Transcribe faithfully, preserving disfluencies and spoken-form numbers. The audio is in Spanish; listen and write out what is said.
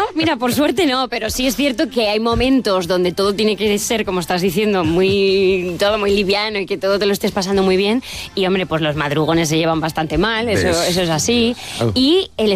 mira, por suerte no, pero sí es cierto que hay momentos donde todo tiene que ser, como estás diciendo, muy todo muy liviano y que todo te lo estés pasando muy bien. Y hombre, pues los madrugones se llevan bastante mal, eso, eso es así. Y el